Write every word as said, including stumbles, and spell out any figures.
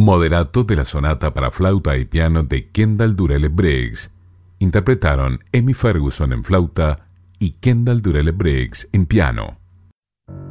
Moderato de la sonata para flauta y piano de Kendall Durelle Briggs. Interpretaron Amy Ferguson en flauta y Kendall Durelle Briggs en piano.